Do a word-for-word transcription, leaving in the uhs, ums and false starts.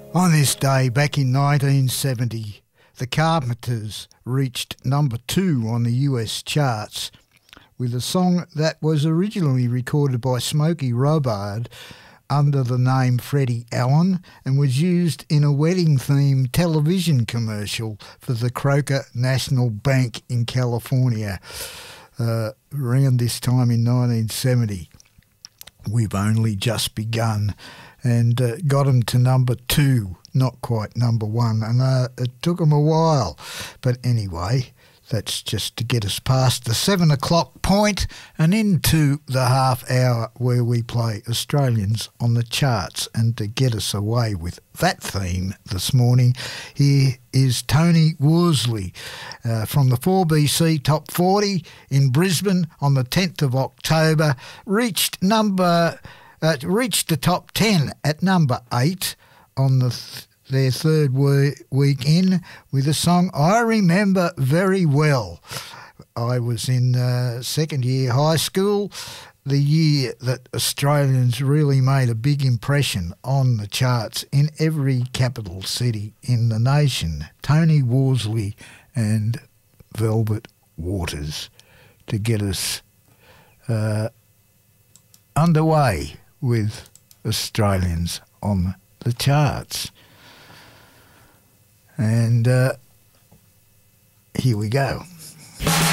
On this day, back in nineteen seventy, the Carpenters reached number two on the U S charts with a song that was originally recorded by Smokey Robard under the name Freddie Allen and was used in a wedding-themed television commercial for the Croker National Bank in California uh, around this time in nineteen seventy. We've only just begun, and uh, got them to number two, not quite number one, and uh, it took them a while. But anyway, that's just to get us past the seven o'clock point and into the half hour where we play Australians on the charts. And to get us away with that theme this morning, here is Tony Worsley uh, from the four B C Top forty in Brisbane on the tenth of October, reached number uh, reached the top ten at number eight on the th- their third we- week in with a song I remember very well. I was in uh, second year high school, the year that Australians really made a big impression on the charts in every capital city in the nation. Tony Worsley and Velvet Waters to get us uh, underway with Australians on the charts. And uh, here we go.